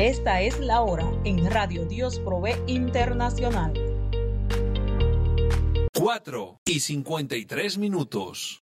Esta es la hora en Radio Dios Provee Internacional. 4:53.